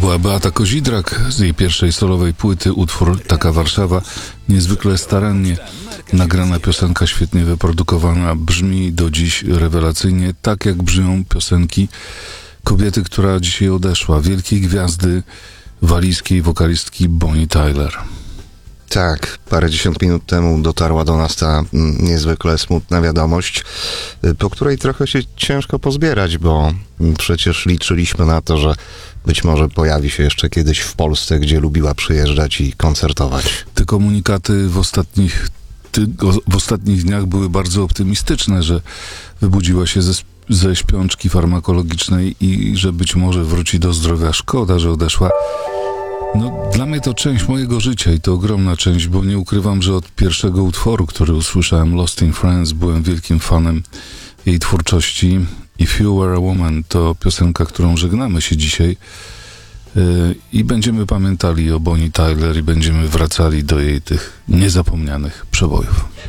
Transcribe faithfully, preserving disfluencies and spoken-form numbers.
była Beata Kozidrak z jej pierwszej solowej płyty, utwór Taka Warszawa. Niezwykle starannie nagrana piosenka, świetnie wyprodukowana, brzmi do dziś rewelacyjnie, tak jak brzmią piosenki kobiety, która dzisiaj odeszła, wielkiej gwiazdy walijskiej wokalistki Bonnie Tyler. Tak, parędziesiąt minut temu dotarła do nas ta niezwykle smutna wiadomość, po której trochę się ciężko pozbierać, bo przecież liczyliśmy na to, że być może pojawi się jeszcze kiedyś w Polsce, gdzie lubiła przyjeżdżać i koncertować. Te komunikaty w ostatnich, ty, w ostatnich dniach były bardzo optymistyczne, że wybudziła się ze, ze śpiączki farmakologicznej i że być może wróci do zdrowia. Szkoda, że odeszła. No, dla mnie to część mojego życia i to ogromna część, bo nie ukrywam, że od pierwszego utworu, który usłyszałem, Lost in Friends, byłem wielkim fanem jej twórczości. If You Were a Woman to piosenka, którą żegnamy się dzisiaj yy, i będziemy pamiętali o Bonnie Tyler i będziemy wracali do jej tych niezapomnianych przebojów.